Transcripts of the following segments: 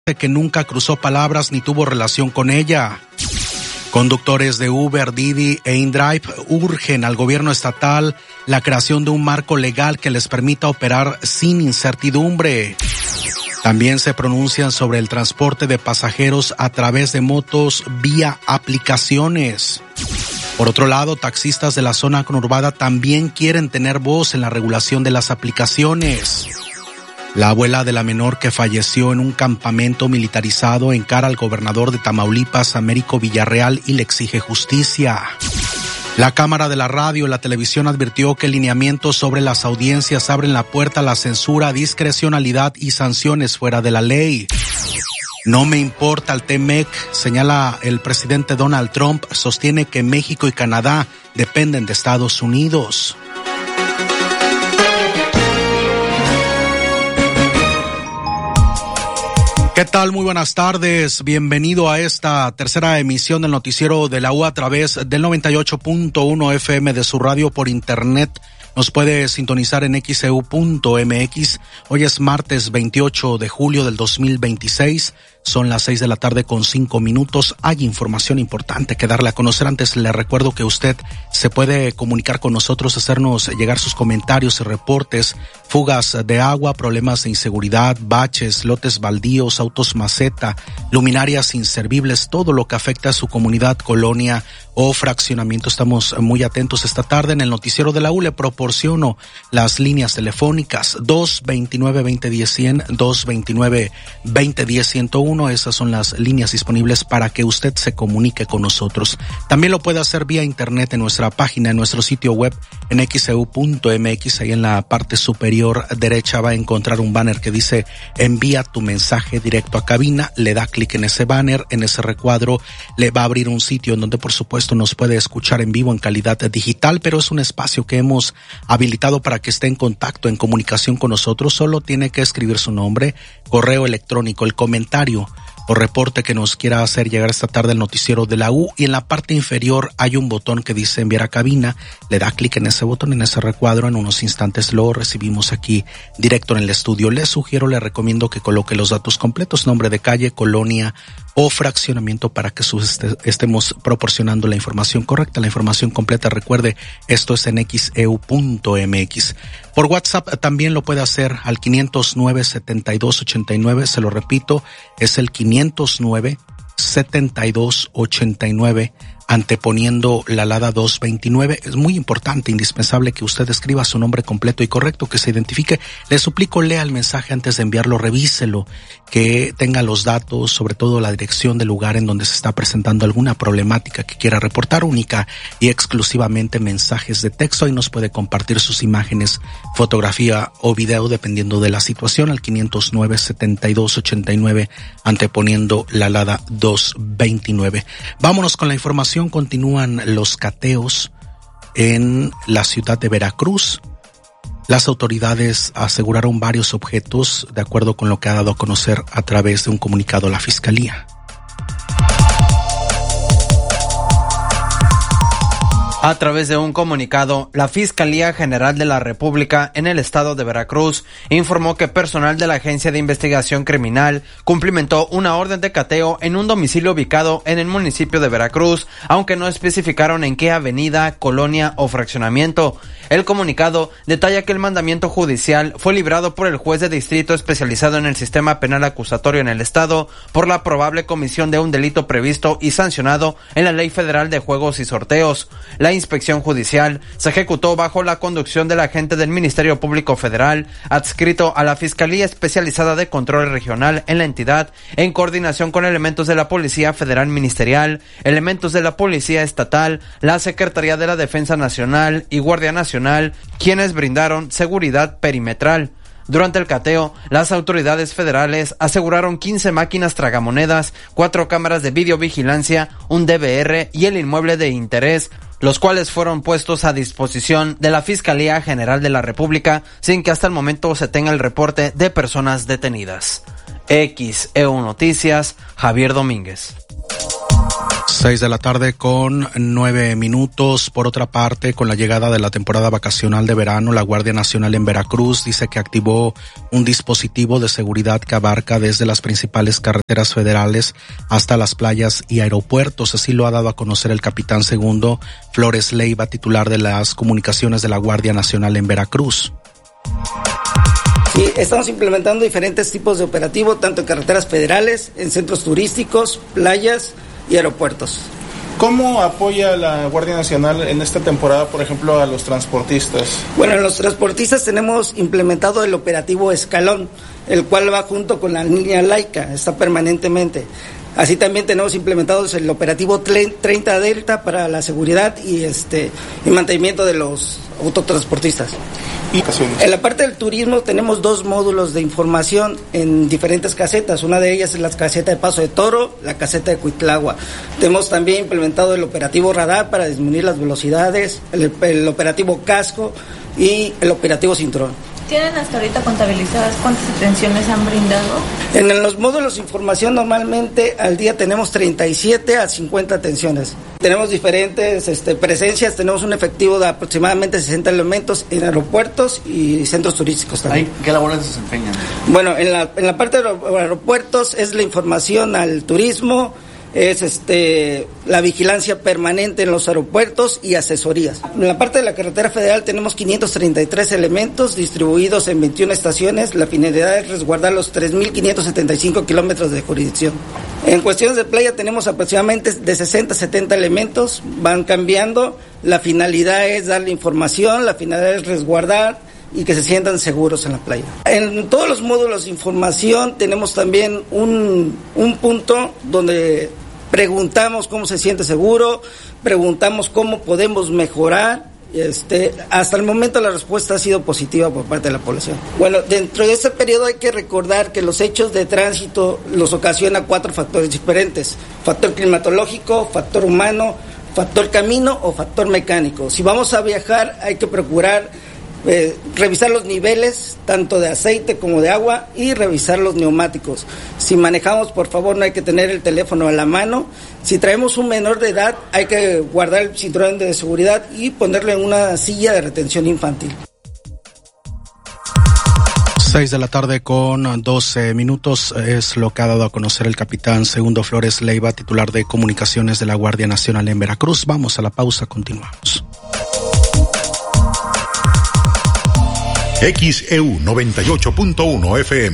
que nunca cruzó palabras ni tuvo relación con ella. Conductores de Uber, Didi e InDrive urgen al gobierno estatal la creación de un marco legal que les permita operar sin incertidumbre. También se pronuncian sobre el transporte de pasajeros a través de motos vía aplicaciones. Por otro lado, taxistas de la zona conurbada también quieren tener voz en la regulación de las aplicaciones. La abuela de la menor que falleció en un campamento militarizado encara al gobernador de Tamaulipas, Américo Villarreal, y le exige justicia. La Cámara de la Radio y la Televisión advirtió que lineamientos sobre las audiencias abren la puerta a la censura, discrecionalidad y sanciones fuera de la ley. No me importa el TMEC, señala el presidente Donald Trump, sostiene que México y Canadá dependen de Estados Unidos. ¿Qué tal? Muy buenas tardes. Bienvenido a esta tercera emisión del noticiero de la U a través del 98.1 FM de su radio por internet. Nos puede sintonizar en xeu.mx. Hoy es martes 28 de julio del 2026. Son las 6 de la tarde con 5 minutos. Hay información importante que darle a conocer. Antes le recuerdo que usted se puede comunicar con nosotros, hacernos llegar sus comentarios y reportes. Fugas de agua, problemas de inseguridad, baches, lotes baldíos, autos maceta, luminarias inservibles, todo lo que afecta a su comunidad, colonia o fraccionamiento. Estamos muy atentos esta tarde. En el noticiero de la U le proporciono las líneas telefónicas 229-2010-100, 229-2010-101. Esas son las líneas disponibles para que usted se comunique con nosotros. También lo puede hacer vía internet en nuestra página, en nuestro sitio web, en xeu.mx. Ahí en la parte superior derecha va a encontrar un banner que dice envía tu mensaje directo a cabina. Le da clic en ese banner, en ese recuadro le va a abrir un sitio en donde por supuesto nos puede escuchar en vivo en calidad digital, pero es un espacio que hemos habilitado para que esté en contacto, en comunicación con nosotros. Solo tiene que escribir su nombre, correo electrónico, el comentario o reporte que nos quiera hacer llegar esta tarde al noticiero de la U, y en la parte inferior hay un botón que dice enviar a cabina. Le da clic en ese botón, en ese recuadro. En unos instantes lo recibimos aquí directo en el estudio. Le recomiendo que coloque los datos completos, nombre de calle, colonia o fraccionamiento, para que estemos proporcionando la información correcta, la información completa. Recuerde, esto es en xeu.mx. Por WhatsApp también lo puede hacer al 509-7289, se lo repito, es el 509-7289, anteponiendo la alada 229. Es muy importante, indispensable que usted escriba su nombre completo y correcto, que se identifique. Le suplico, lea el mensaje antes de enviarlo, revíselo, que tenga los datos, sobre todo la dirección del lugar en donde se está presentando alguna problemática que quiera reportar, única y exclusivamente mensajes de texto. Ahí nos puede compartir sus imágenes, fotografía o video, dependiendo de la situación, al 509-7289, anteponiendo la alada 229. Vámonos con la información. Continúan los cateos en la ciudad de Veracruz. Las autoridades aseguraron varios objetos, de acuerdo con lo que ha dado a conocer a través de un comunicado la Fiscalía. A través de un comunicado, la Fiscalía General de la República en el estado de Veracruz informó que personal de la Agencia de Investigación Criminal cumplimentó una orden de cateo en un domicilio ubicado en el municipio de Veracruz, aunque no especificaron en qué avenida, colonia o fraccionamiento. El comunicado detalla que el mandamiento judicial fue librado por el juez de distrito especializado en el sistema penal acusatorio en el estado por la probable comisión de un delito previsto y sancionado en la Ley Federal de Juegos y Sorteos. La inspección judicial se ejecutó bajo la conducción del agente del Ministerio Público Federal adscrito a la Fiscalía Especializada de Control Regional en la entidad, en coordinación con elementos de la Policía Federal Ministerial, elementos de la Policía Estatal, la Secretaría de la Defensa Nacional y Guardia Nacional, quienes brindaron seguridad perimetral. Durante el cateo, las autoridades federales aseguraron 15 máquinas tragamonedas, 4 cámaras de videovigilancia, un DVR y el inmueble de interés, los cuales fueron puestos a disposición de la Fiscalía General de la República sin que hasta el momento se tenga el reporte de personas detenidas. XEU Noticias, Javier Domínguez. 6:09 p.m. Por otra parte, con la llegada de la temporada vacacional de verano, la Guardia Nacional en Veracruz dice que activó un dispositivo de seguridad que abarca desde las principales carreteras federales hasta las playas y aeropuertos. Así lo ha dado a conocer el capitán segundo Flores Leiva, titular de las comunicaciones de la Guardia Nacional en Veracruz. Sí, estamos implementando diferentes tipos de operativo, tanto en carreteras federales, en centros turísticos, playas y aeropuertos. ¿Cómo apoya la Guardia Nacional en esta temporada, por ejemplo, a los transportistas? Bueno, en los transportistas tenemos implementado el operativo Escalón, el cual va junto con la línea laica, está permanentemente. Así también tenemos implementados el operativo 30 Delta para la seguridad y mantenimiento de los autotransportistas. En la parte del turismo tenemos 2 módulos de información en diferentes casetas. Una de ellas es la caseta de Paso de Toro, la caseta de Cuitlagua. Tenemos también implementado el operativo Radar para disminuir las velocidades, el operativo Casco y el operativo Cinturón. ¿Tienen hasta ahorita contabilizadas cuántas atenciones han brindado? En los módulos de información normalmente al día tenemos 37 a 50 atenciones. Tenemos diferentes presencias, tenemos un efectivo de aproximadamente 60 elementos en aeropuertos y centros turísticos también. ¿Qué labores desempeñan? Bueno, en la parte de los aeropuertos es la información al turismo, es la vigilancia permanente en los aeropuertos y asesorías. En la parte de la carretera federal tenemos 533 elementos distribuidos en 21 estaciones. La finalidad es resguardar los 3.575 kilómetros de jurisdicción. En cuestiones de playa tenemos aproximadamente de 60 a 70 elementos, van cambiando. La finalidad es darle información, la finalidad es resguardar y que se sientan seguros en la playa. En todos los módulos de información tenemos también un punto donde preguntamos cómo se siente seguro, preguntamos cómo podemos mejorar. Hasta el momento la respuesta ha sido positiva por parte de la población. Bueno, dentro de este periodo hay que recordar que los hechos de tránsito los ocasiona 4 factores diferentes: factor climatológico, factor humano, factor camino o factor mecánico. Si vamos a viajar hay que procurar revisar los niveles tanto de aceite como de agua y revisar los neumáticos. Si manejamos, por favor, no hay que tener el teléfono a la mano. Si traemos un menor de edad, hay que guardar el cinturón de seguridad y ponerlo en una silla de retención infantil. 6:12 p.m. es lo que ha dado a conocer el capitán segundo Flores Leiva, titular de comunicaciones de la Guardia Nacional en Veracruz. Vamos a la pausa, continuamos. XEU 98.1 FM.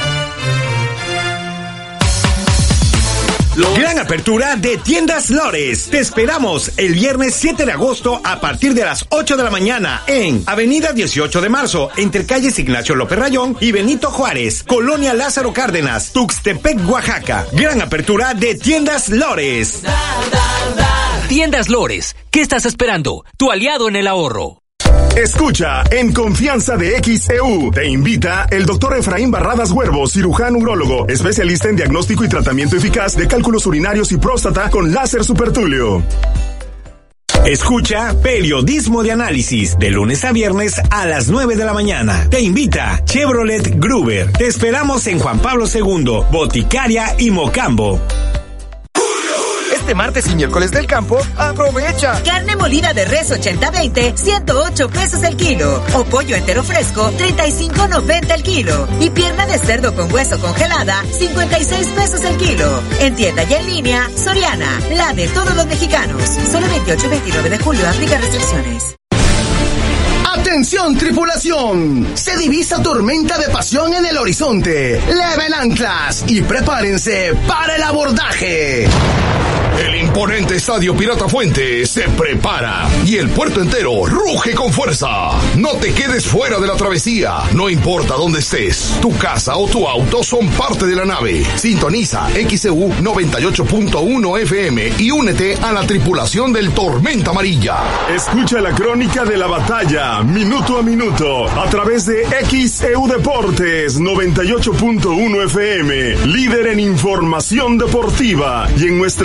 Gran apertura de Tiendas Lores. Te esperamos el viernes 7 de agosto a partir de las 8 de la mañana en Avenida 18 de Marzo, entre calles Ignacio López Rayón y Benito Juárez, Colonia Lázaro Cárdenas, Tuxtepec, Oaxaca. Gran apertura de Tiendas Lores. Tiendas Lores, ¿qué estás esperando? Tu aliado en el ahorro. Escucha En Confianza de XEU. Te invita el doctor Efraín Barradas Huervo, cirujano urólogo, especialista en diagnóstico y tratamiento eficaz de cálculos urinarios y próstata con láser supertulio. Escucha Periodismo de Análisis de lunes a viernes a las 9 de la mañana. Te invita Chevrolet Gruber. Te esperamos en Juan Pablo II, Boticaria y Mocambo. Este martes y miércoles del campo, aprovecha. Carne molida de res 80-20, 108 pesos el kilo. O pollo entero fresco, 35.90 el kilo. Y pierna de cerdo con hueso congelada, 56 pesos el kilo. En tienda y en línea, Soriana, la de todos los mexicanos. Solo 28 y 29 de julio, aplica restricciones. ¡Atención, tripulación! Se divisa tormenta de pasión en el horizonte. Leven anclas y prepárense para el abordaje. El imponente Estadio Pirata Fuente se prepara y el puerto entero ruge con fuerza. No te quedes fuera de la travesía. No importa dónde estés, tu casa o tu auto son parte de la nave. Sintoniza XEU 98.1 FM y únete a la tripulación del Tormenta Amarilla. Escucha la crónica de la batalla minuto a minuto a través de XEU Deportes 98.1 FM, líder en información deportiva, y en nuestras redes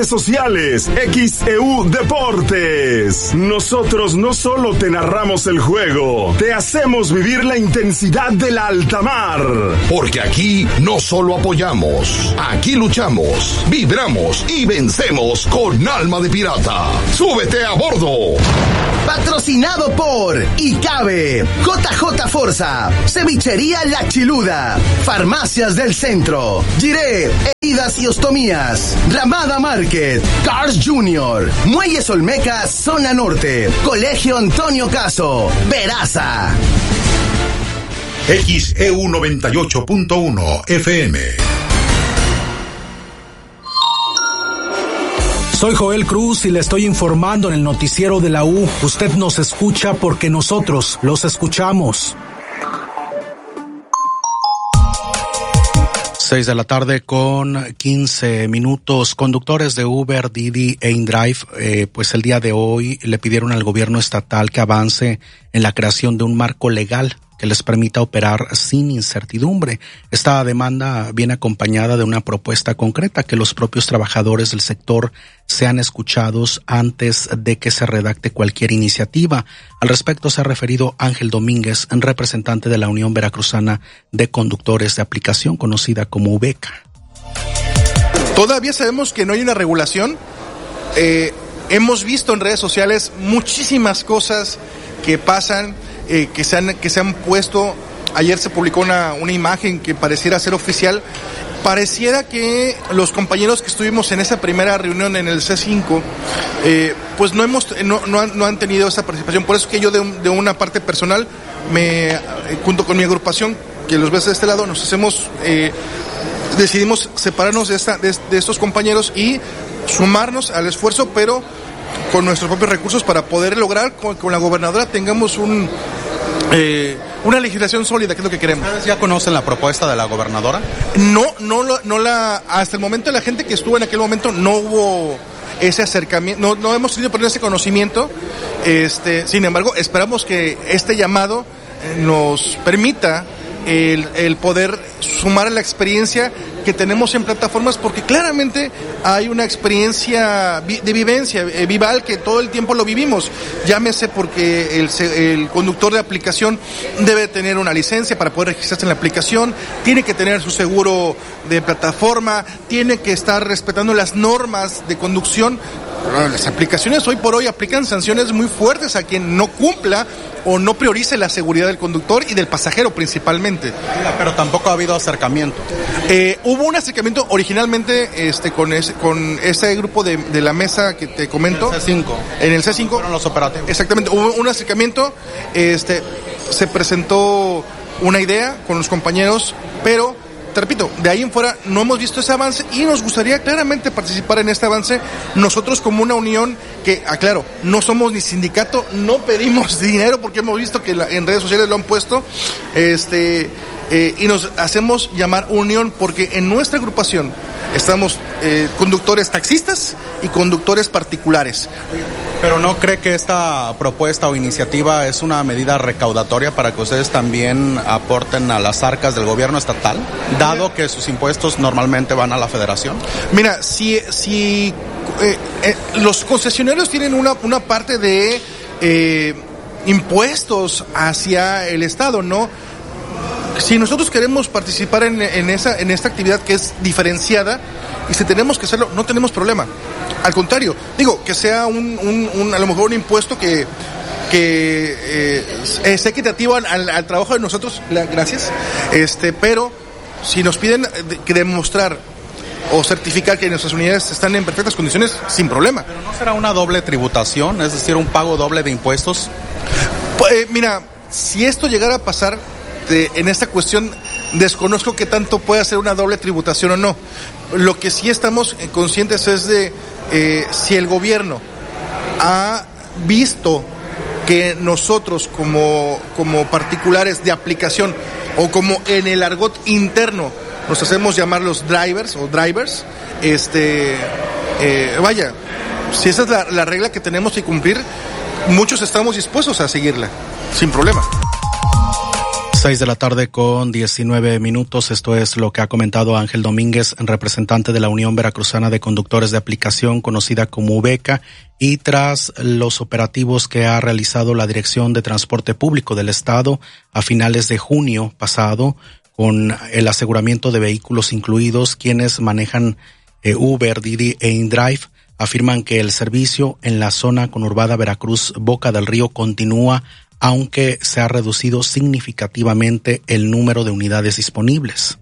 redes sociales, XEU Deportes. Nosotros no solo te narramos el juego, te hacemos vivir la intensidad de la alta mar. Porque aquí no solo apoyamos, aquí luchamos, vibramos y vencemos con alma de pirata. ¡Súbete a bordo! Patrocinado por ICABE, JJ Forza, Cevichería La Chiluda, Farmacias del Centro, Giré, Heridas y Ostomías, Ramada Market, Cars Junior, Muelles Olmecas, Zona Norte, Colegio Antonio Caso, Veraza. XEU 98.1 FM. Soy Joel Cruz y le estoy informando en el noticiero de la U. Usted nos escucha porque nosotros los escuchamos. 6 de la tarde con 15 minutos. Conductores de Uber, Didi e InDrive, pues el día de hoy le pidieron al gobierno estatal que avance en la creación de un marco legal que les permita operar sin incertidumbre. Esta demanda viene acompañada de una propuesta concreta, que los propios trabajadores del sector sean escuchados antes de que se redacte cualquier iniciativa. Al respecto se ha referido Ángel Domínguez, representante de la Unión Veracruzana de Conductores de Aplicación, conocida como UVECA. Todavía sabemos que no hay una regulación. Hemos visto en redes sociales muchísimas cosas que pasan, que se han puesto. Ayer se publicó una imagen que pareciera ser oficial. Pareciera que los compañeros que estuvimos en esa primera reunión en el C5, pues no han tenido esa participación. Por eso que yo de una parte personal, junto con mi agrupación, que los ves de este lado, decidimos separarnos de estos compañeros y sumarnos al esfuerzo, pero con nuestros propios recursos, para poder lograr con la gobernadora tengamos una legislación sólida, que es lo que queremos. ¿Ustedes ya conocen la propuesta de la gobernadora? Hasta el momento la gente que estuvo en aquel momento no hubo ese acercamiento, no hemos tenido ese conocimiento. Sin embargo, esperamos que este llamado nos permita el poder sumar a la experiencia que tenemos en plataformas, porque claramente hay una experiencia de vivencia vival que todo el tiempo lo vivimos. Llámese porque el conductor de aplicación debe tener una licencia para poder registrarse en la aplicación, tiene que tener su seguro de plataforma, tiene que estar respetando las normas de conducción. Las aplicaciones hoy por hoy aplican sanciones muy fuertes a quien no cumpla o no priorice la seguridad del conductor y del pasajero principalmente. Pero tampoco ha habido acercamiento. Hubo un acercamiento originalmente con ese grupo de la mesa que te comento. En el C5. Fueron los operativos. Exactamente, hubo un acercamiento, se presentó una idea con los compañeros, pero te repito, de ahí en fuera no hemos visto ese avance y nos gustaría claramente participar en este avance. Nosotros como una unión que, aclaro, no somos ni sindicato, no pedimos dinero porque hemos visto que en redes sociales lo han puesto, y nos hacemos llamar unión porque en nuestra agrupación estamos conductores taxistas y conductores particulares. ¿Pero no cree que esta propuesta o iniciativa es una medida recaudatoria para que ustedes también aporten a las arcas del gobierno estatal, dado que sus impuestos normalmente van a la federación? Mira, si los concesionarios tienen una parte de impuestos hacia el Estado, ¿no? Si nosotros queremos participar en esta actividad que es diferenciada, y si tenemos que hacerlo, no tenemos problema. Al contrario, digo, que sea a lo mejor un impuesto que sea equitativo al trabajo de nosotros, gracias, pero si nos piden demostrar o certificar que nuestras unidades están en perfectas condiciones, sin problema. ¿Pero no será una doble tributación, es decir, un pago doble de impuestos? Mira, si esto llegara a pasar, en esta cuestión desconozco qué tanto puede ser una doble tributación o no. Lo que sí estamos conscientes es de si el gobierno ha visto que nosotros como particulares de aplicación, o como en el argot interno nos hacemos llamar los drivers, vaya, si esa es la regla que tenemos que cumplir, muchos estamos dispuestos a seguirla sin problema. 6:19 p.m. Esto es lo que ha comentado Ángel Domínguez, representante de la Unión Veracruzana de Conductores de Aplicación, conocida como UVECA, y tras los operativos que ha realizado la Dirección de Transporte Público del Estado a finales de junio pasado, con el aseguramiento de vehículos incluidos, quienes manejan Uber, Didi e InDrive afirman que el servicio en la zona conurbada Veracruz-Boca del Río continúa, aunque se ha reducido significativamente el número de unidades disponibles.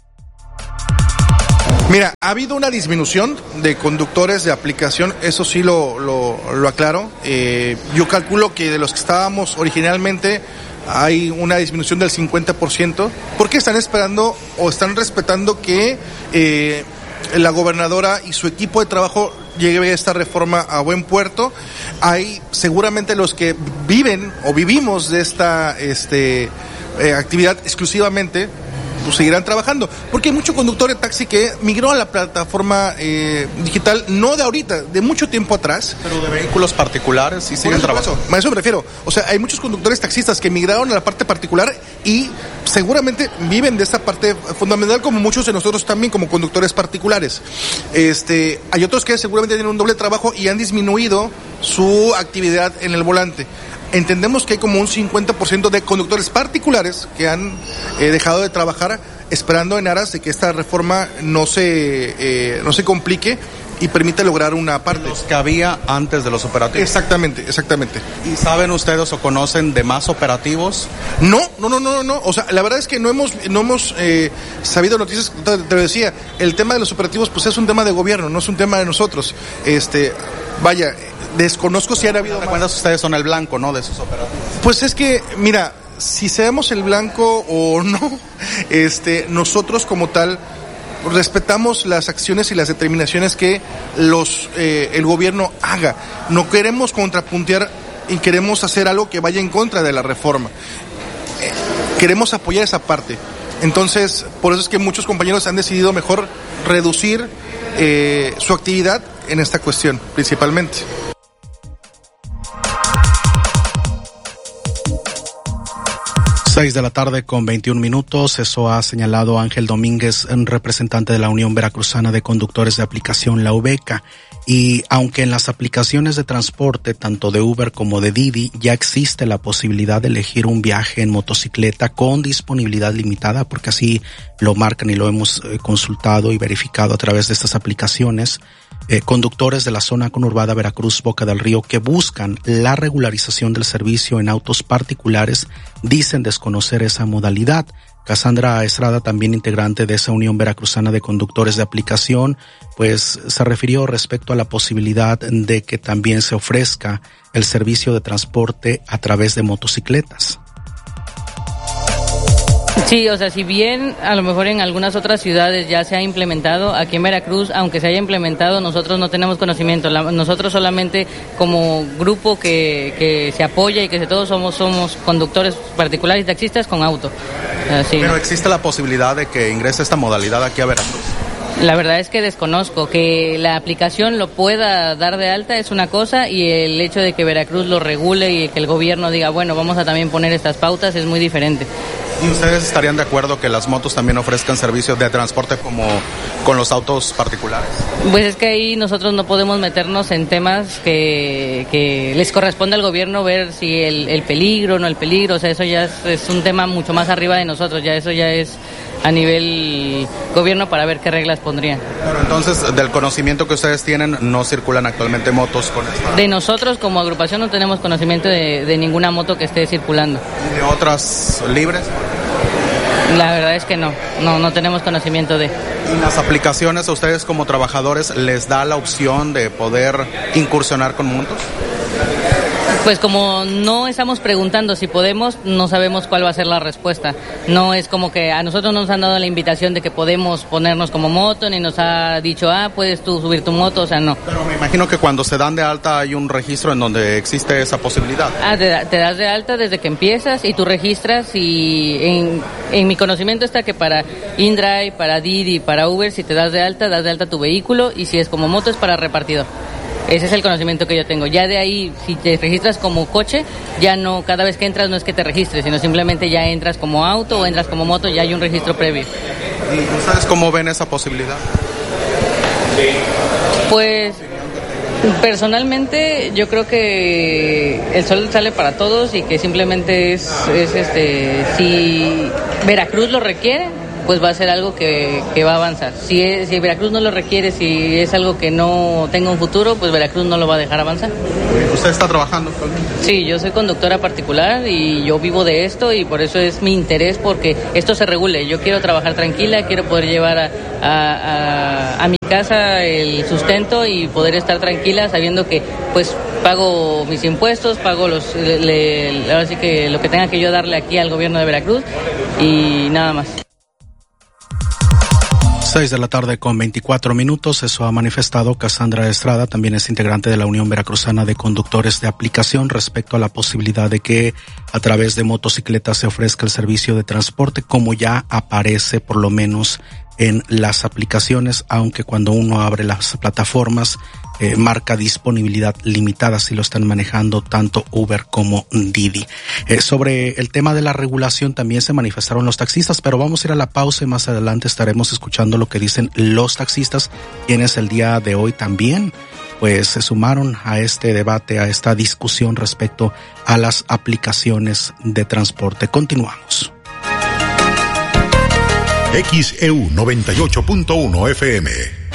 Mira, ha habido una disminución de conductores de aplicación, eso sí lo aclaro. Yo calculo que de los que estábamos originalmente hay una disminución del 50%, porque están esperando o están respetando que la gobernadora y su equipo de trabajo lleve esta reforma a buen puerto. Hay seguramente los que viven o vivimos de esta actividad exclusivamente, pues seguirán trabajando, porque hay mucho conductor de taxi que migró a la plataforma digital, no de ahorita, de mucho tiempo atrás. Pero de vehículos particulares sí siguen trabajando. A eso me refiero. O sea, hay muchos conductores taxistas que migraron a la parte particular y seguramente viven de esta parte fundamental, como muchos de nosotros también como conductores particulares. Hay otros que seguramente tienen un doble trabajo y han disminuido su actividad en el volante. Entendemos que hay como un 50% de conductores particulares que han dejado de trabajar, esperando en aras de que esta reforma no se complique y permita lograr una parte. Los que había antes de los operativos. Exactamente. ¿Y saben ustedes o conocen de más operativos? No. O sea, la verdad es que no hemos sabido noticias. Te lo decía, el tema de los operativos pues es un tema de gobierno, no es un tema de nosotros. Desconozco si han habido. ¿Cuántos ustedes son el blanco, no, de esos operativos? Pues es que, mira, si seamos el blanco o no, nosotros como tal respetamos las acciones y las determinaciones que el gobierno haga. No queremos contrapuntear y queremos hacer algo que vaya en contra de la reforma. Queremos apoyar esa parte. Entonces, por eso es que muchos compañeros han decidido mejor reducir su actividad en esta cuestión, principalmente. 6:21 p.m. Eso ha señalado Ángel Domínguez, representante de la Unión Veracruzana de Conductores de Aplicación, la UVECA. Y aunque en las aplicaciones de transporte, tanto de Uber como de Didi, ya existe la posibilidad de elegir un viaje en motocicleta con disponibilidad limitada, porque así lo marcan y lo hemos consultado y verificado a través de estas aplicaciones, conductores de la zona conurbada Veracruz-Boca del Río que buscan la regularización del servicio en autos particulares dicen desconocer esa modalidad. Cassandra Estrada, también integrante de esa Unión Veracruzana de Conductores de Aplicación, pues se refirió respecto a la posibilidad de que también se ofrezca el servicio de transporte a través de motocicletas. Sí, o sea, si bien a lo mejor en algunas otras ciudades ya se ha implementado, aquí en Veracruz, aunque se haya implementado, nosotros no tenemos conocimiento. Nosotros solamente como grupo que se apoya y que todos somos conductores particulares y taxistas con auto. Así, pero ¿no? ¿Existe la posibilidad de que ingrese esta modalidad aquí a Veracruz? La verdad es que desconozco. Que la aplicación lo pueda dar de alta es una cosa, y el hecho de que Veracruz lo regule y que el gobierno diga, bueno, vamos a también poner estas pautas, es muy diferente. ¿Y ustedes estarían de acuerdo que las motos también ofrezcan servicios de transporte como con los autos particulares? Pues es que ahí nosotros no podemos meternos en temas que les corresponde al gobierno ver si el peligro o no el peligro. O sea, eso ya es un tema mucho más arriba de nosotros. Eso ya es a nivel gobierno para ver qué reglas pondrían. Pero entonces, del conocimiento que ustedes tienen, no circulan actualmente motos con esta. De nosotros como agrupación no tenemos conocimiento de ninguna moto que esté circulando. ¿De otras libres? La verdad es que no tenemos conocimiento de. ¿Y las aplicaciones a ustedes como trabajadores les da la opción de poder incursionar con motos? Pues como no estamos preguntando si podemos, no sabemos cuál va a ser la respuesta. No es como que a nosotros nos han dado la invitación de que podemos ponernos como moto, ni nos ha dicho, puedes tú subir tu moto, o sea, no. Pero me imagino que cuando se dan de alta hay un registro en donde existe esa posibilidad. Te das de alta desde que empiezas y tú registras, y en mi conocimiento está que para InDrive, para Didi, para Uber, si te das de alta tu vehículo, y si es como moto es para repartidor. Ese es el conocimiento que yo tengo. Ya de ahí, si te registras como coche, ya no, cada vez que entras no es que te registres, sino simplemente ya entras como auto o entras como moto, ya hay un registro previo. ¿Y sabes cómo ven esa posibilidad? Pues personalmente yo creo que el sol sale para todos y que simplemente es si Veracruz lo requiere, pues va a ser algo que va a avanzar. Si Veracruz no lo requiere, si es algo que no tenga un futuro, pues Veracruz no lo va a dejar avanzar. ¿Usted está trabajando actualmente? Sí, yo soy conductora particular y yo vivo de esto y por eso es mi interés, porque esto se regule. Yo quiero trabajar tranquila, quiero poder llevar a mi casa el sustento y poder estar tranquila sabiendo que pues pago mis impuestos, pago ahora sí que lo que tenga que yo darle aquí al gobierno de Veracruz y nada más. 6 de la tarde con 24 minutos. Eso ha manifestado Cassandra Estrada, también es integrante de la Unión Veracruzana de Conductores de Aplicación, respecto a la posibilidad de que a través de motocicletas se ofrezca el servicio de transporte, como ya aparece por lo menos en las aplicaciones, aunque cuando uno abre las plataformas marca disponibilidad limitada si lo están manejando tanto Uber como Didi. Sobre el tema de la regulación también se manifestaron los taxistas, pero vamos a ir a la pausa y más adelante estaremos escuchando lo que dicen los taxistas, quienes el día de hoy también pues se sumaron a este debate, a esta discusión respecto a las aplicaciones de transporte. Continuamos. XEU 98.1 FM.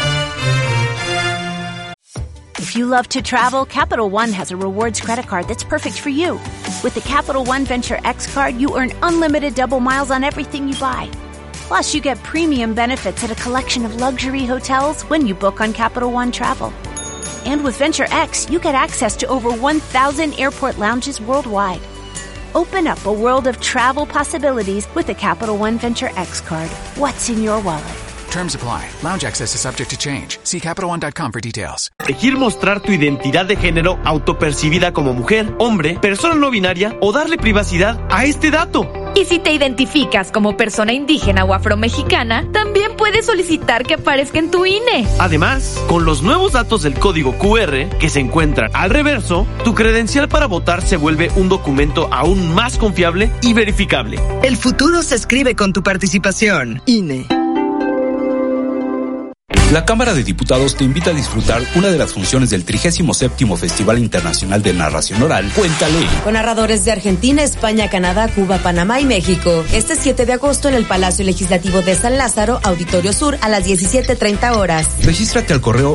If you love to travel, Capital One has a rewards credit card that's perfect for you. With the Capital One Venture X card, you earn unlimited double miles on everything you buy. Plus, you get premium benefits at a collection of luxury hotels when you book on Capital One Travel. And with Venture X, you get access to over 1,000 airport lounges worldwide. Open up a world of travel possibilities with the Capital One Venture X card. What's in your wallet? Terms apply. Lounge access is subject to change. See CapitalOne.com for details. Elegir mostrar tu identidad de género autopercibida como mujer, hombre, persona no binaria o darle privacidad a este dato. Y si te identificas como persona indígena o afromexicana, también puedes solicitar que aparezca en tu INE. Además, con los nuevos datos del código QR que se encuentran al reverso, tu credencial para votar se vuelve un documento aún más confiable y verificable. El futuro se escribe con tu participación. INE. La Cámara de Diputados te invita a disfrutar una de las funciones del 37º Festival Internacional de Narración Oral, Cuéntale. Con narradores de Argentina, España, Canadá, Cuba, Panamá y México. Este 7 de agosto en el Palacio Legislativo de San Lázaro, Auditorio Sur, a las 17:30 horas. Regístrate al correo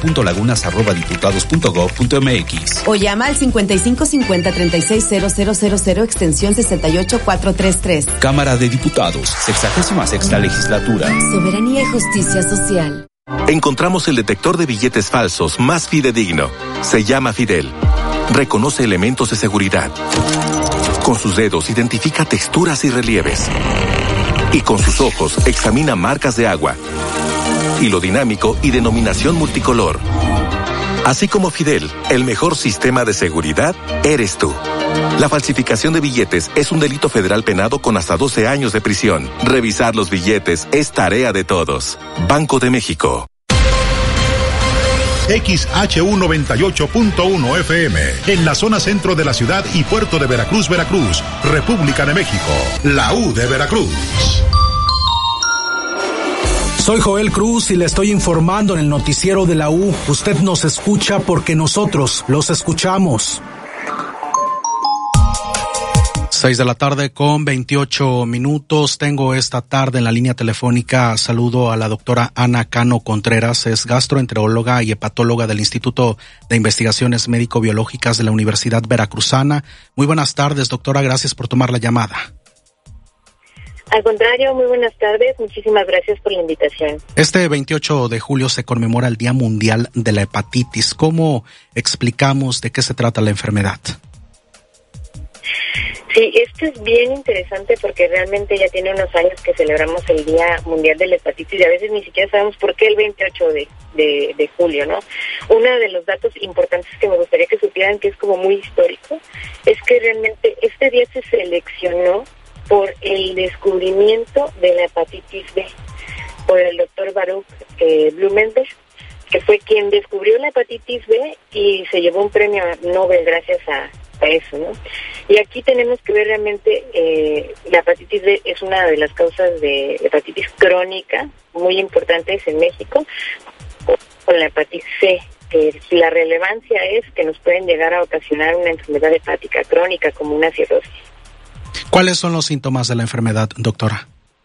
gabriela.lagunas@diputados.gov.mx o llama al 5550-360000 extensión 68433. Cámara de Diputados, 66ª Legislatura. Soberanía y justicia social. Encontramos el detector de billetes falsos más fidedigno. Se llama Fidel. Reconoce elementos de seguridad. Con sus dedos identifica texturas y relieves. Y con sus ojos examina marcas de agua. Hilo dinámico y denominación multicolor. Así como Fidel, el mejor sistema de seguridad eres tú. La falsificación de billetes es un delito federal penado con hasta 12 años de prisión. Revisar los billetes es tarea de todos. Banco de México. XHU 98.1 FM, en la zona centro de la ciudad y puerto de Veracruz, Veracruz, República de México, la U de Veracruz. Soy Joel Cruz y le estoy informando en el noticiero de la U. Usted nos escucha porque nosotros los escuchamos. 6 de la tarde con 28 minutos. Tengo esta tarde en la línea telefónica, saludo a la doctora Ana Cano Contreras, es gastroenteróloga y hepatóloga del Instituto de Investigaciones Médico-Biológicas de la Universidad Veracruzana. Muy buenas tardes, doctora, gracias por tomar la llamada. Al contrario, muy buenas tardes, muchísimas gracias por la invitación. Este 28 de julio se conmemora el Día Mundial de la Hepatitis. ¿Cómo explicamos de qué se trata la enfermedad? Sí, esto es bien interesante porque realmente ya tiene unos años que celebramos el Día Mundial de la Hepatitis y a veces ni siquiera sabemos por qué el 28 de julio, ¿no? Uno de los datos importantes que me gustaría que supieran, que es como muy histórico, es que realmente este día se seleccionó por el descubrimiento de la hepatitis B por el doctor Baruch Blumenberg. que fue quien descubrió la hepatitis B y se llevó un premio Nobel gracias a eso, ¿no? Y aquí tenemos que ver realmente la hepatitis B es una de las causas de hepatitis crónica muy importantes en México, con la hepatitis C, que la relevancia es que nos pueden llegar a ocasionar una enfermedad hepática crónica como una cirrosis. ¿Cuáles son los síntomas de la enfermedad, doctora?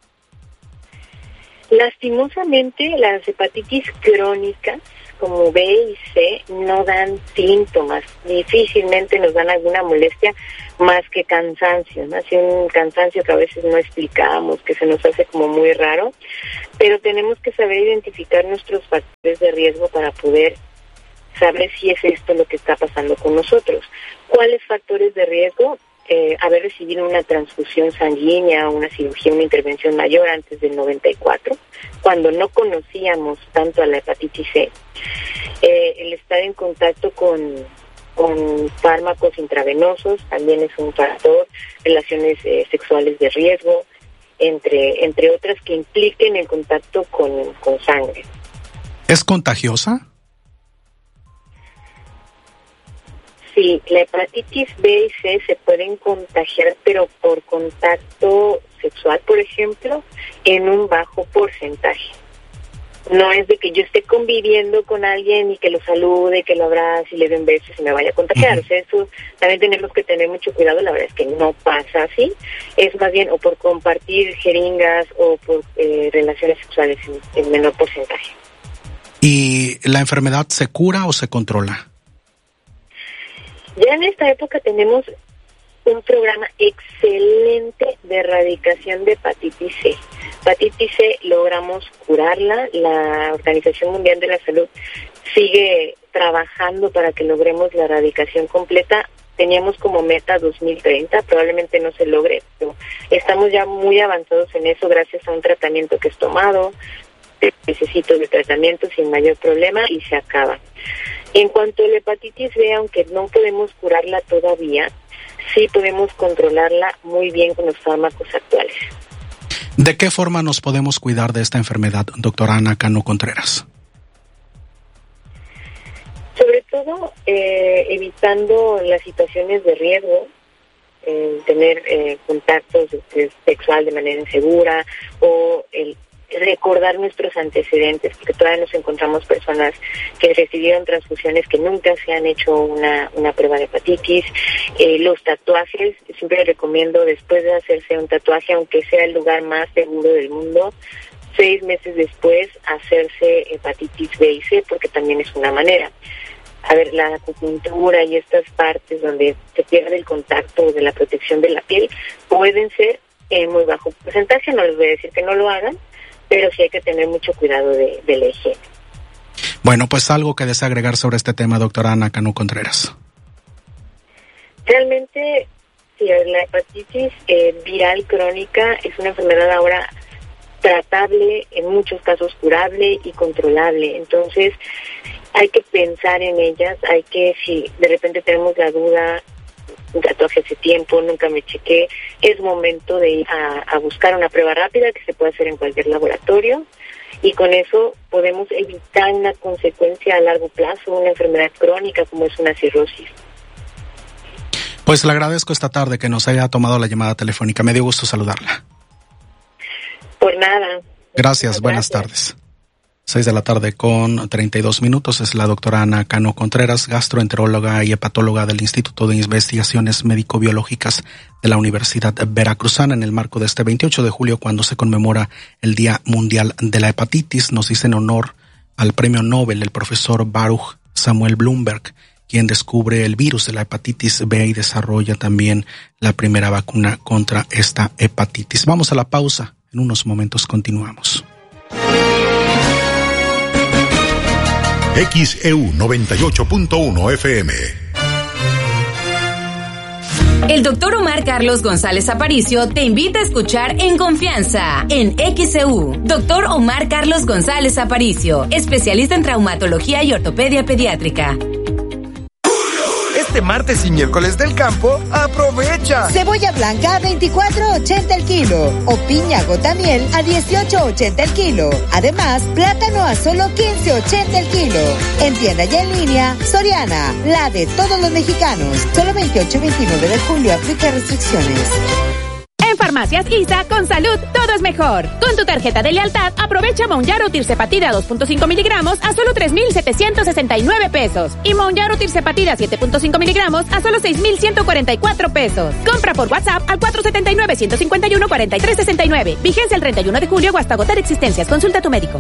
Lastimosamente, las hepatitis crónicas como B y C no dan síntomas, difícilmente nos dan alguna molestia más que cansancio, ¿no? Así un cansancio que a veces no explicamos, que se nos hace como muy raro, pero tenemos que saber identificar nuestros factores de riesgo para poder saber si es esto lo que está pasando con nosotros. ¿Cuáles factores de riesgo? Haber recibido una transfusión sanguínea, una cirugía, una intervención mayor antes del 94, cuando no conocíamos tanto a la hepatitis C, el estar en contacto con fármacos intravenosos también es un factor, relaciones sexuales de riesgo, entre otras que impliquen el contacto con sangre. ¿Es contagiosa? Sí, la hepatitis B y C se pueden contagiar, pero por contacto sexual, por ejemplo, en un bajo porcentaje. No es de que yo esté conviviendo con alguien y que lo salude, que lo abrace y le dé un beso y se me vaya a contagiar. O sea, eso también tenemos que tener mucho cuidado. La verdad es que no pasa así. Es más bien o por compartir jeringas o por relaciones sexuales en menor porcentaje. ¿Y la enfermedad se cura o se controla? Ya en esta época tenemos un programa excelente de erradicación de hepatitis C. Hepatitis C logramos curarla, la Organización Mundial de la Salud sigue trabajando para que logremos la erradicación completa. Teníamos como meta 2030, probablemente no se logre, pero estamos ya muy avanzados en eso gracias a un tratamiento que es tomado, necesito de tratamiento sin mayor problema y se acaba. En cuanto a la hepatitis B, aunque no podemos curarla todavía, sí podemos controlarla muy bien con los fármacos actuales. ¿De qué forma nos podemos cuidar de esta enfermedad, doctora Ana Cano Contreras? Sobre todo evitando las situaciones de riesgo, tener contactos sexual de manera insegura o el recordar nuestros antecedentes, porque todavía nos encontramos personas que recibieron transfusiones que nunca se han hecho una prueba de hepatitis. Los tatuajes, siempre recomiendo después de hacerse un tatuaje, aunque sea el lugar más seguro del mundo, 6 meses después hacerse hepatitis B y C, porque también es una manera. A ver, la acupuntura y estas partes donde se pierde el contacto de la protección de la piel pueden ser en muy bajo porcentaje, no les voy a decir que no lo hagan, pero sí hay que tener mucho cuidado de la higiene. Bueno, pues algo que desea agregar sobre este tema, doctora Ana Cano Contreras. Realmente, sí, la hepatitis viral crónica es una enfermedad ahora tratable, en muchos casos curable y controlable. Entonces, hay que pensar en ellas, hay que, si de repente tenemos la duda, un tatuaje hace tiempo, nunca me chequé, es momento de ir a buscar una prueba rápida que se puede hacer en cualquier laboratorio y con eso podemos evitar una consecuencia a largo plazo, una enfermedad crónica como es una cirrosis. Pues le agradezco esta tarde que nos haya tomado la llamada telefónica, me dio gusto saludarla. Por nada. Gracias, buenas tardes. 6:32 p.m. Es la doctora Ana Cano Contreras, gastroenteróloga y hepatóloga del Instituto de Investigaciones Médico-Biológicas de la Universidad Veracruzana, en el marco de este 28 de julio, cuando se conmemora el Día Mundial de la Hepatitis. Nos dice en honor al premio Nobel el profesor Baruch Samuel Blumberg, quien descubre el virus de la hepatitis B y desarrolla también la primera vacuna contra esta hepatitis. Vamos a la pausa, en unos momentos continuamos. XEU 98.1 FM. El doctor Omar Carlos González Aparicio te invita a escuchar En Confianza en XEU. Doctor Omar Carlos González Aparicio, especialista en traumatología y ortopedia pediátrica. este martes y miércoles del campo, aprovecha. Cebolla blanca a 24.80 el kilo o piña gotamiel a 18.80 el kilo. Además, plátano a solo 15.80 el kilo. En tienda y en línea, Soriana, la de todos los mexicanos. Solo 28 y 29 de julio, aplica restricciones. En Farmacias ISA, con salud, todo es mejor. Con tu tarjeta de lealtad, aprovecha Mounjaro Tirzepatida 2.5 miligramos a solo 3,769 pesos. Y Mounjaro Tirzepatida 7.5 miligramos a solo 6,144 pesos. Compra por WhatsApp al 479-151-4369. Vigencia el 31 de julio o hasta agotar existencias. Consulta a tu médico.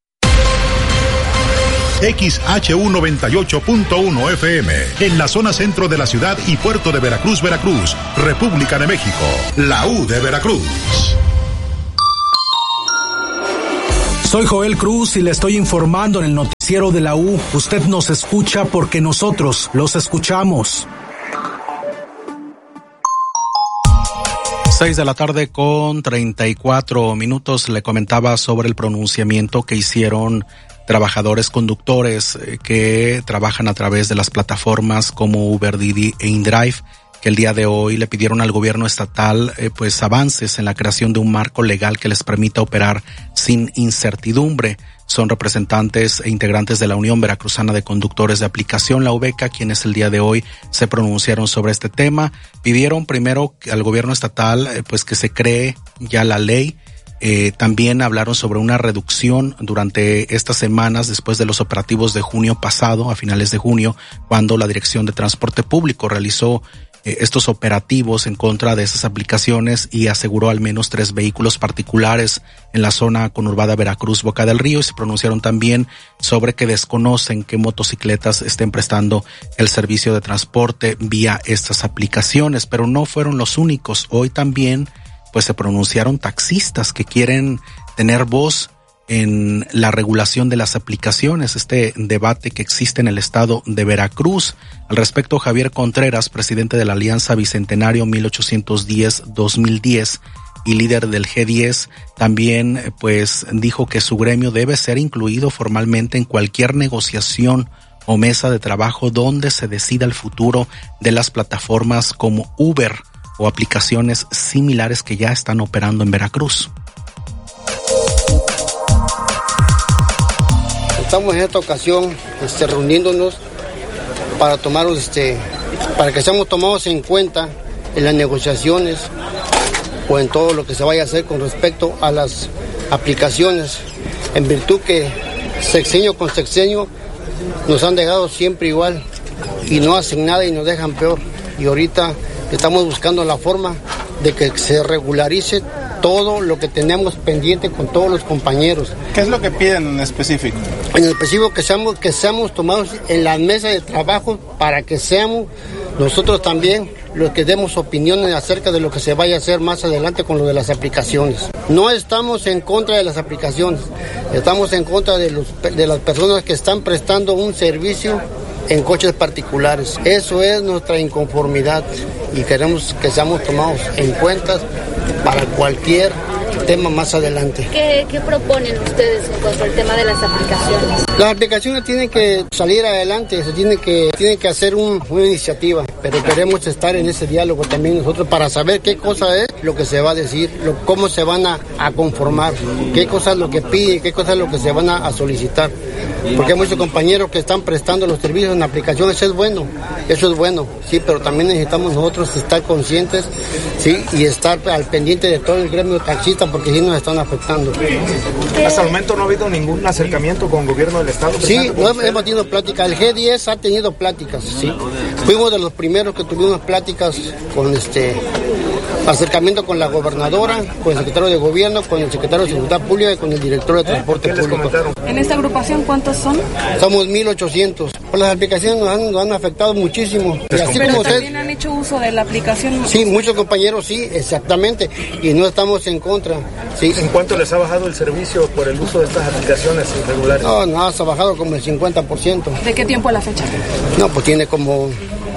XHU98.1 FM, en la zona centro de la ciudad y puerto de Veracruz, Veracruz, República de México, la U de Veracruz. Soy Joel Cruz y le estoy informando en el noticiero de la U. Usted nos escucha porque nosotros los escuchamos. 6 de la tarde con 34 minutos. Le comentaba sobre el pronunciamiento que hicieron trabajadores conductores que trabajan a través de las plataformas como Uber, Didi e InDrive, que el día de hoy le pidieron al gobierno estatal pues avances en la creación de un marco legal que les permita operar sin incertidumbre. Son representantes e integrantes de la Unión Veracruzana de Conductores de Aplicación, la UVECA, quienes el día de hoy se pronunciaron sobre este tema. Pidieron primero al gobierno estatal pues que se cree ya la ley. También hablaron sobre una reducción durante estas semanas después de los operativos de junio pasado, a finales de junio, cuando la Dirección de Transporte Público realizó estos operativos en contra de esas aplicaciones y aseguró al menos 3 vehículos particulares en la zona conurbada Veracruz-Boca del Río, y se pronunciaron también sobre que desconocen qué motocicletas estén prestando el servicio de transporte vía estas aplicaciones, pero no fueron los únicos. Hoy también pues se pronunciaron taxistas que quieren tener voz en la regulación de las aplicaciones, este debate que existe en el estado de Veracruz. Al respecto, Javier Contreras, presidente de la Alianza Bicentenario 1810-2010 y líder del G10, también pues dijo que su gremio debe ser incluido formalmente en cualquier negociación o mesa de trabajo donde se decida el futuro de las plataformas como Uber o aplicaciones similares que ya están operando en Veracruz. Estamos en esta ocasión reuniéndonos para para que seamos tomados en cuenta en las negociaciones o en todo lo que se vaya a hacer con respecto a las aplicaciones, en virtud que sexenio con sexenio nos han dejado siempre igual y no hacen nada y nos dejan peor. Y ahorita estamos buscando la forma de que se regularice todo lo que tenemos pendiente con todos los compañeros. ¿Qué es lo que piden en específico? En específico que seamos tomados en la mesa de trabajo para que seamos nosotros también los que demos opiniones acerca de lo que se vaya a hacer más adelante con lo de las aplicaciones. No estamos en contra de las aplicaciones, estamos en contra de las personas que están prestando un servicio en coches particulares. Eso es nuestra inconformidad y queremos que seamos tomados en cuenta para cualquier tema más adelante. ¿Qué proponen ustedes en cuanto al tema de las aplicaciones? Las aplicaciones tienen que salir adelante, se tienen que hacer una iniciativa, pero queremos estar en ese diálogo también nosotros para saber qué cosa es lo que se va a decir, cómo se van a conformar, qué cosa es lo que piden, qué cosa es lo que se van a solicitar. Porque hay muchos compañeros que están prestando los servicios en aplicaciones, eso es bueno, sí, pero también necesitamos nosotros estar conscientes, sí, y estar al pendiente de todo el gremio taxista, porque sí nos están afectando. Hasta el momento no ha habido ningún acercamiento con el gobierno del estado. Sí, no hemos tenido pláticas, el G10 ha tenido pláticas, sí. Fuimos de los primeros que tuvimos pláticas con acercamiento con la gobernadora, con el secretario de gobierno, con el secretario de Seguridad Pública y con el director de Transporte Público. ¿En esta agrupación cuántos son? Somos 1,800. Pues las aplicaciones nos han afectado muchísimo. Y así como también han hecho uso de la aplicación. Sí, muchos compañeros sí, exactamente, y no estamos en contra. Sí. ¿En cuánto les ha bajado el servicio por el uso de estas aplicaciones irregulares? No, ha bajado como el 50%. ¿De qué tiempo a la fecha? No, pues tiene como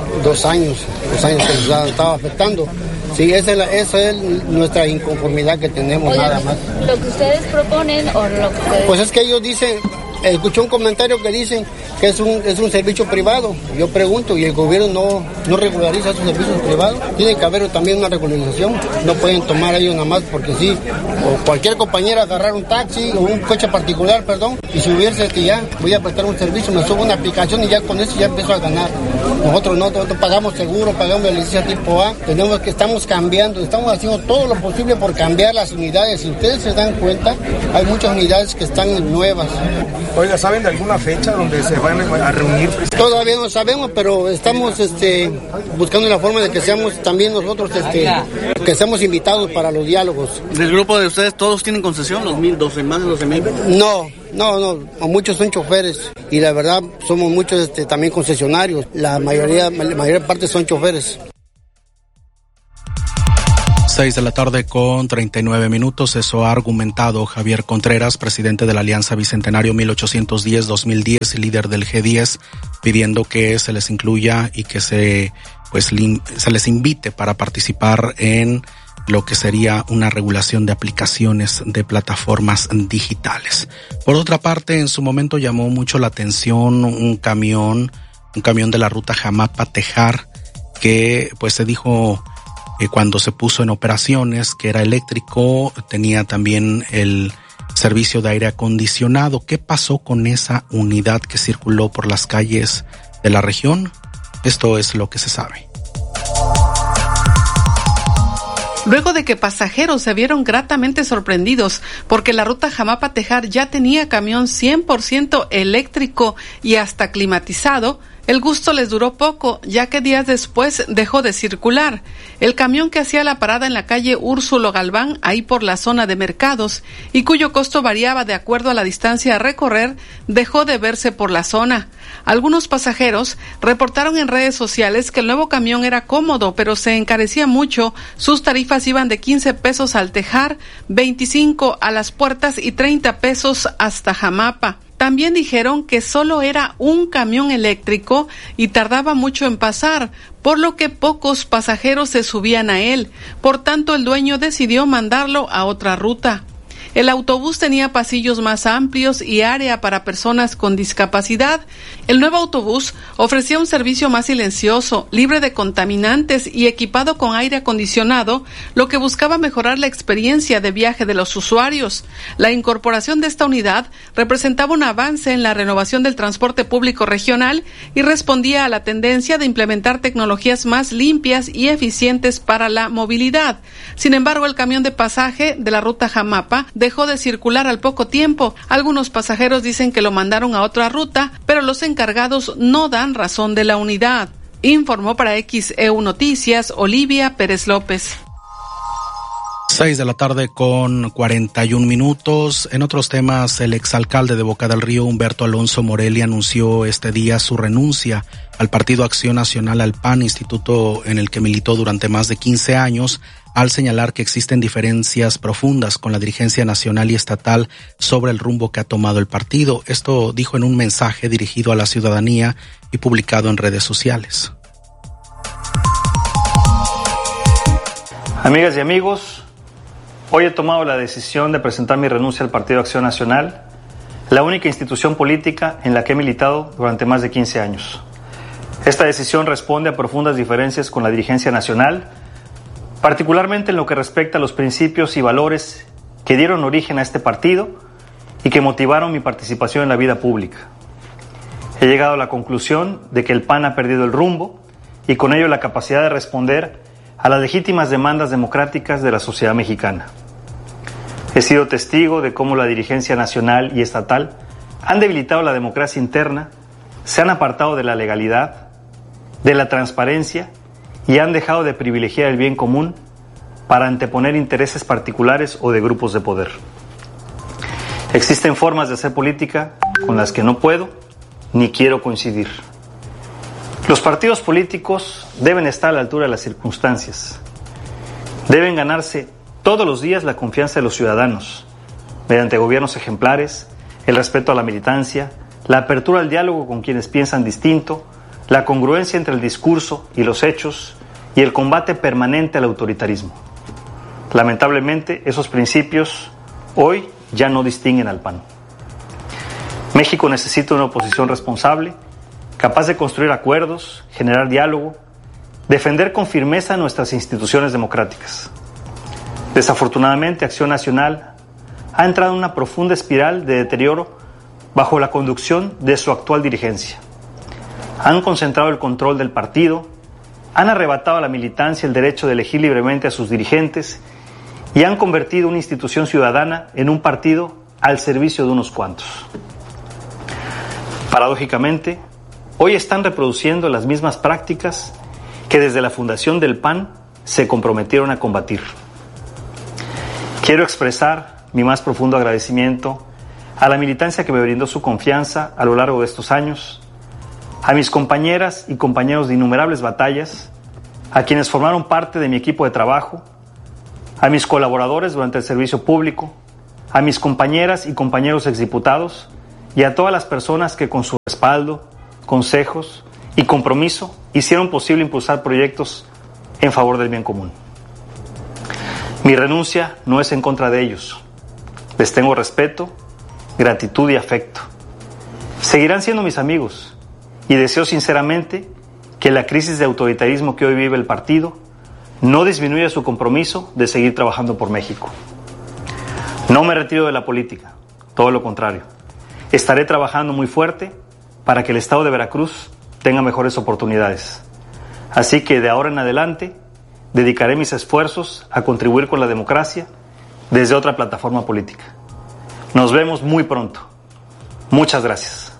2 años que nos ha estado afectando. Sí, esa es nuestra inconformidad que tenemos. Oye, nada más. ¿Lo que ustedes proponen o lo que ustedes... Pues es que ellos dicen Escuché un comentario que dicen que es un servicio privado. Yo pregunto, ¿y el gobierno no regulariza esos servicios privados? Tiene que haber también una regularización. No pueden tomar ellos nada más porque sí. O cualquier compañera agarrar un taxi o un coche particular, y subirse que ya voy a prestar un servicio, me subo una aplicación y ya con eso ya empiezo a ganar. Nosotros no pagamos seguro, pagamos la licencia tipo A. Estamos cambiando, estamos haciendo todo lo posible por cambiar las unidades. Si ustedes se dan cuenta, hay muchas unidades que están nuevas. Oiga, ¿saben de alguna fecha donde se van a reunir? Todavía no sabemos, pero estamos buscando la forma de que seamos también nosotros, que seamos invitados para los diálogos. ¿Del grupo de ustedes todos tienen concesión, los 12,000? No, muchos son choferes y la verdad somos muchos también concesionarios. La mayor parte son choferes. 6:39 p.m. Eso ha argumentado Javier Contreras, presidente de la Alianza Bicentenario 1810-2010 y líder del G10, pidiendo que se les incluya y que se les invite para participar en lo que sería una regulación de aplicaciones de plataformas digitales. Por otra parte, en su momento llamó mucho la atención un camión de la ruta Jamapa-Tejar que se dijo cuando se puso en operaciones que era eléctrico, tenía también el servicio de aire acondicionado. ¿Qué pasó con esa unidad que circuló por las calles de la región? Esto es lo que se sabe. Luego de que pasajeros se vieron gratamente sorprendidos porque la ruta Jamapa-Tejar ya tenía camión 100% eléctrico y hasta climatizado, el gusto les duró poco, ya que días después dejó de circular. El camión que hacía la parada en la calle Úrsulo Galván, ahí por la zona de mercados, y cuyo costo variaba de acuerdo a la distancia a recorrer, dejó de verse por la zona. Algunos pasajeros reportaron en redes sociales que el nuevo camión era cómodo, pero se encarecía mucho. Sus tarifas iban de 15 pesos al Tejar, 25 a Las Puertas y 30 pesos hasta Jamapa. También dijeron que solo era un camión eléctrico y tardaba mucho en pasar, por lo que pocos pasajeros se subían a él. Por tanto, el dueño decidió mandarlo a otra ruta. El autobús tenía pasillos más amplios y área para personas con discapacidad. El nuevo autobús ofrecía un servicio más silencioso, libre de contaminantes y equipado con aire acondicionado, lo que buscaba mejorar la experiencia de viaje de los usuarios. La incorporación de esta unidad representaba un avance en la renovación del transporte público regional y respondía a la tendencia de implementar tecnologías más limpias y eficientes para la movilidad. Sin embargo, el camión de pasaje de la ruta Jamapa dejó de circular al poco tiempo. Algunos pasajeros dicen que lo mandaron a otra ruta, pero los encargados no dan razón de la unidad. Informó para XEU Noticias Olivia Pérez López. 6:41 p.m. En otros temas, el exalcalde de Boca del Río, Humberto Alonso Morelli, anunció este día su renuncia al Partido Acción Nacional, al PAN, instituto en el que militó durante más de 15 años, al señalar que existen diferencias profundas con la dirigencia nacional y estatal sobre el rumbo que ha tomado el partido. Esto dijo en un mensaje dirigido a la ciudadanía y publicado en redes sociales. Amigas y amigos, hoy he tomado la decisión de presentar mi renuncia al Partido Acción Nacional, la única institución política en la que he militado durante más de 15 años. Esta decisión responde a profundas diferencias con la dirigencia nacional, particularmente en lo que respecta a los principios y valores que dieron origen a este partido y que motivaron mi participación en la vida pública. He llegado a la conclusión de que el PAN ha perdido el rumbo y con ello la capacidad de responder a las legítimas demandas democráticas de la sociedad mexicana. He sido testigo de cómo la dirigencia nacional y estatal han debilitado la democracia interna, se han apartado de la legalidad, de la transparencia y han dejado de privilegiar el bien común para anteponer intereses particulares o de grupos de poder. Existen formas de hacer política con las que no puedo ni quiero coincidir. Los partidos políticos deben estar a la altura de las circunstancias. Deben ganarse todos los días la confianza de los ciudadanos, mediante gobiernos ejemplares, el respeto a la militancia, la apertura al diálogo con quienes piensan distinto, la congruencia entre el discurso y los hechos y el combate permanente al autoritarismo. Lamentablemente, esos principios hoy ya no distinguen al PAN. México necesita una oposición responsable, capaz de construir acuerdos, generar diálogo, defender con firmeza nuestras instituciones democráticas. Desafortunadamente, Acción Nacional ha entrado en una profunda espiral de deterioro bajo la conducción de su actual dirigencia. Han concentrado el control del partido, han arrebatado a la militancia el derecho de elegir libremente a sus dirigentes y han convertido una institución ciudadana en un partido al servicio de unos cuantos. Paradójicamente, hoy están reproduciendo las mismas prácticas que desde la fundación del PAN se comprometieron a combatir. Quiero expresar mi más profundo agradecimiento a la militancia que me brindó su confianza a lo largo de estos años, a mis compañeras y compañeros de innumerables batallas, a quienes formaron parte de mi equipo de trabajo, a mis colaboradores durante el servicio público, a mis compañeras y compañeros exdiputados y a todas las personas que con su respaldo, consejos y compromiso hicieron posible impulsar proyectos en favor del bien común. Mi renuncia no es en contra de ellos. Les tengo respeto, gratitud y afecto. Seguirán siendo mis amigos y deseo sinceramente que la crisis de autoritarismo que hoy vive el partido no disminuya su compromiso de seguir trabajando por México. No me retiro de la política, todo lo contrario. Estaré trabajando muy fuerte para que el Estado de Veracruz tenga mejores oportunidades. Así que de ahora en adelante dedicaré mis esfuerzos a contribuir con la democracia desde otra plataforma política. Nos vemos muy pronto. Muchas gracias.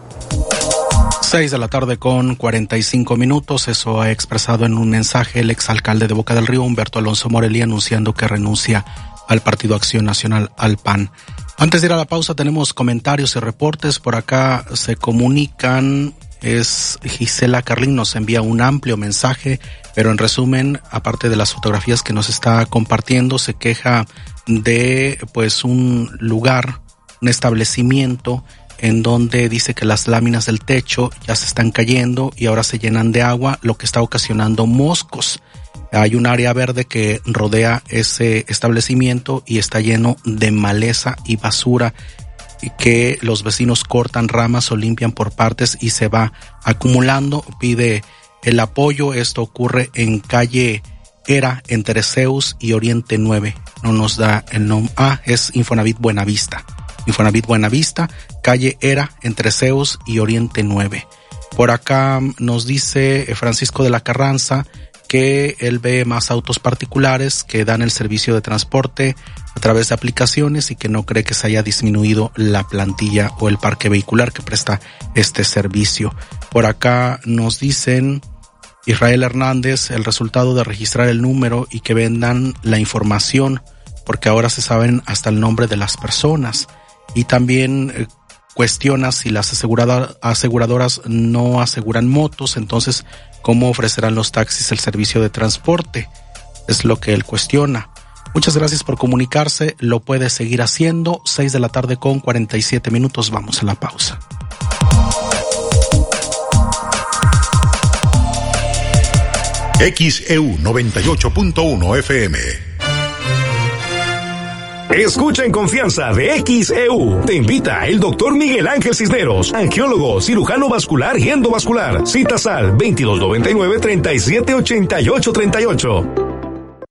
6 de la tarde con 45 minutos. Eso ha expresado en un mensaje el exalcalde de Boca del Río, Humberto Alonso Morelia, anunciando que renuncia al Partido Acción Nacional, al PAN. Antes de ir a la pausa tenemos comentarios y reportes. Por acá se comunican, es Gisela Carlín, nos envía un amplio mensaje, pero en resumen, aparte de las fotografías que nos está compartiendo, se queja de pues un lugar, un establecimiento en donde dice que las láminas del techo ya se están cayendo y ahora se llenan de agua, lo que está ocasionando moscos. Hay un área verde que rodea ese establecimiento y está lleno de maleza y basura que los vecinos cortan ramas o limpian por partes y se va acumulando. Pide el apoyo. Esto ocurre en calle Era, entre Zeus y Oriente 9. No nos da el nombre. Es Infonavit Buenavista. Infonavit Buenavista, calle Era, entre Zeus y Oriente 9. Por acá nos dice Francisco de la Carranza que él ve más autos particulares que dan el servicio de transporte a través de aplicaciones y que no cree que se haya disminuido la plantilla o el parque vehicular que presta este servicio. Por acá nos dicen Israel Hernández, el resultado de registrar el número y que vendan la información, porque ahora se saben hasta el nombre de las personas. Y también cuestiona si las aseguradoras no aseguran motos, entonces ¿cómo ofrecerán los taxis el servicio de transporte? Es lo que él cuestiona. Muchas gracias por comunicarse, lo puede seguir haciendo. 6 de la tarde con 47 minutos, vamos a la pausa. XEU 98.1 FM. Escucha en confianza de XEU. Te invita el doctor Miguel Ángel Cisneros, angiólogo, cirujano vascular y endovascular. Citas al 2299-378838.